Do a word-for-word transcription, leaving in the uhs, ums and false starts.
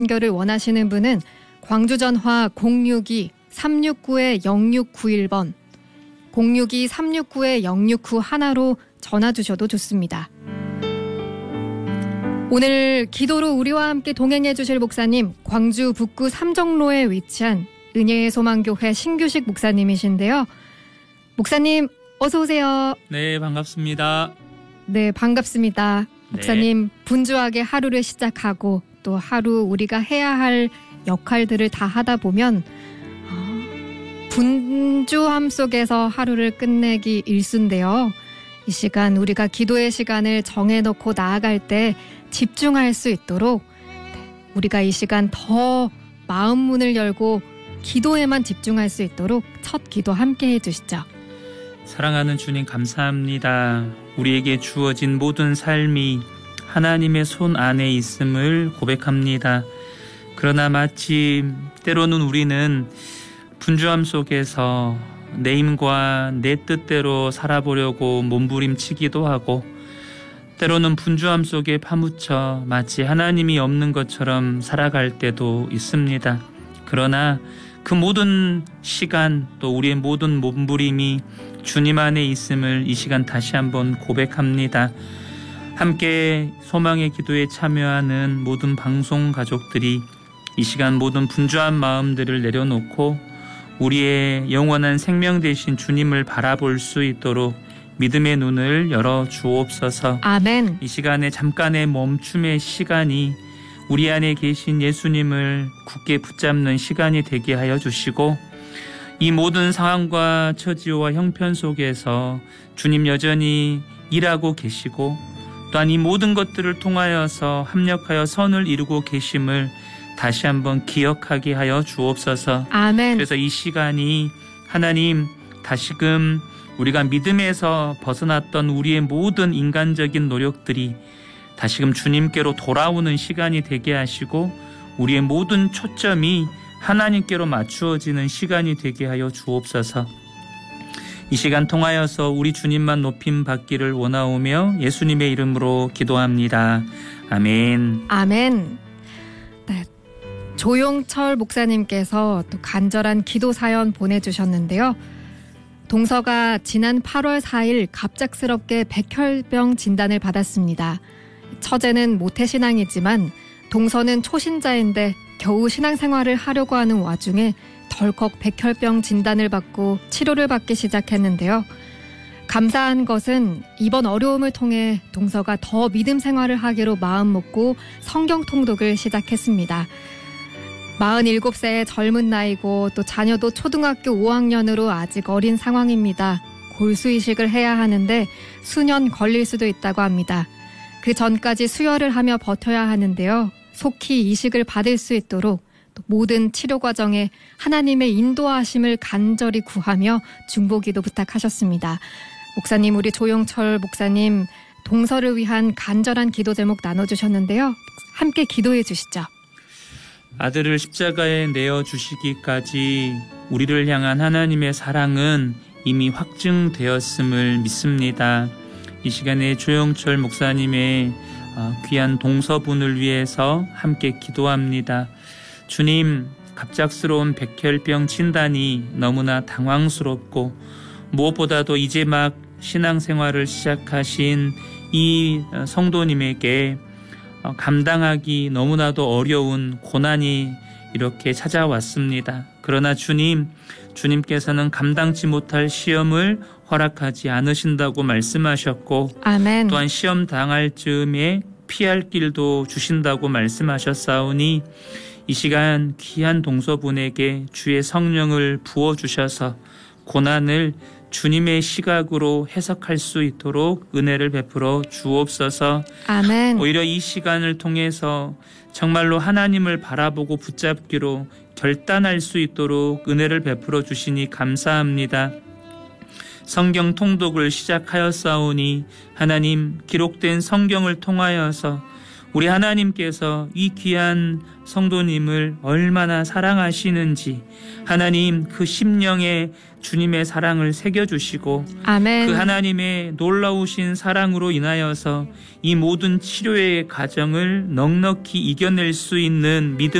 연결을 원하시는 분은 광주 전화 공육이 삼육구 영육구일 번 공육이 삼육구 영육구일로 전화 주셔도 좋습니다. 오늘 기도로 우리와 함께 동행해 주실 목사님, 광주 북구 삼정로에 위치한 은혜의 소망교회 신규식 목사님이신데요. 목사님 어서 오세요. 네, 반갑습니다. 네, 반갑습니다. 목사님, 네. 분주하게 하루를 시작하고 또 하루 우리가 해야 할 역할들을 다 하다 보면 어, 분주함 속에서 하루를 끝내기 일쑤인데요. 이 시간 우리가 기도의 시간을 정해놓고 나아갈 때 집중할 수 있도록 우리가 이 시간 더 마음 문을 열고 기도에만 집중할 수 있도록 첫 기도 함께 해주시죠. 사랑하는 주님 감사합니다. 우리에게 주어진 모든 삶이 하나님의 손 안에 있음을 고백합니다. 그러나 마침 때로는 우리는 분주함 속에서 내 힘과 내 뜻대로 살아보려고 몸부림치기도 하고 때로는 분주함 속에 파묻혀 마치 하나님이 없는 것처럼 살아갈 때도 있습니다. 그러나 그 모든 시간 또 우리의 모든 몸부림이 주님 안에 있음을 이 시간 다시 한번 고백합니다. 함께 소망의 기도에 참여하는 모든 방송 가족들이 이 시간 모든 분주한 마음들을 내려놓고 우리의 영원한 생명 되신 주님을 바라볼 수 있도록 믿음의 눈을 열어 주옵소서. 아멘. 이 시간에 잠깐의 멈춤의 시간이 우리 안에 계신 예수님을 굳게 붙잡는 시간이 되게 하여 주시고 이 모든 상황과 처지와 형편 속에서 주님 여전히 일하고 계시고 또한 이 모든 것들을 통하여서 합력하여 선을 이루고 계심을 다시 한번 기억하게 하여 주옵소서. 아멘. 그래서 이 시간이 하나님 다시금 우리가 믿음에서 벗어났던 우리의 모든 인간적인 노력들이 다시금 주님께로 돌아오는 시간이 되게 하시고 우리의 모든 초점이 하나님께로 맞추어지는 시간이 되게 하여 주옵소서. 이 시간 통하여서 우리 주님만 높임 받기를 원하오며 예수님의 이름으로 기도합니다. 아멘. 아멘. 네, 조용철 목사님께서 또 간절한 기도 사연 보내주셨는데요. 동서가 지난 팔월 사일 갑작스럽게 백혈병 진단을 받았습니다. 처제는 모태신앙이지만 동서는 초신자인데 겨우 신앙생활을 하려고 하는 와중에 덜컥 백혈병 진단을 받고 치료를 받기 시작했는데요. 감사한 것은 이번 어려움을 통해 동서가 더 믿음 생활을 하기로 마음먹고 성경 통독을 시작했습니다. 마흔일곱 세의 젊은 나이고 또 자녀도 초등학교 오 학년으로 아직 어린 상황입니다. 골수이식을 해야 하는데 수년 걸릴 수도 있다고 합니다. 그 전까지 수혈을 하며 버텨야 하는데요. 속히 이식을 받을 수 있도록 또 모든 치료 과정에 하나님의 인도하심을 간절히 구하며 중보기도 부탁하셨습니다. 목사님, 우리 조용철 목사님 동서를 위한 간절한 기도 제목 나눠주셨는데요. 함께 기도해 주시죠. 아들을 십자가에 내어주시기까지 우리를 향한 하나님의 사랑은 이미 확증되었음을 믿습니다. 이 시간에 조용철 목사님의 귀한 동서분을 위해서 함께 기도합니다. 주님, 갑작스러운 백혈병 진단이 너무나 당황스럽고 무엇보다도 이제 막 신앙생활을 시작하신 이 성도님에게 감당하기 너무나도 어려운 고난이 이렇게 찾아왔습니다. 그러나 주님, 주님께서는 감당치 못할 시험을 허락하지 않으신다고 말씀하셨고 아멘. 또한 시험 당할 즈음에 피할 길도 주신다고 말씀하셨사오니 이 시간 귀한 동서분에게 주의 성령을 부어주셔서 고난을 주님의 시각으로 해석할 수 있도록 은혜를 베풀어 주옵소서. 아멘. 오히려 이 시간을 통해서 정말로 하나님을 바라보고 붙잡기로 결단할 수 있도록 은혜를 베풀어 주시니 감사합니다. 성경 통독을 시작하였사오니 하나님 기록된 성경을 통하여서 우리 하나님께서 이 귀한 성도님을 얼마나 사랑하시는지 하나님 그 심령에 주님의 사랑을 새겨주시고 아멘. 그 하나님의 놀라우신 사랑으로 인하여서 이 모든 치료의 과정을 넉넉히 이겨낼 수 있는 믿음